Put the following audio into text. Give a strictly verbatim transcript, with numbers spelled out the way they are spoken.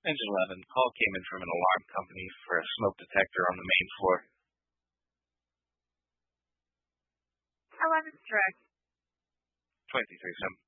Engine eleven, call came in from an alarm company for a smoke detector on the main floor. eleven, direct. twenty-three, seven.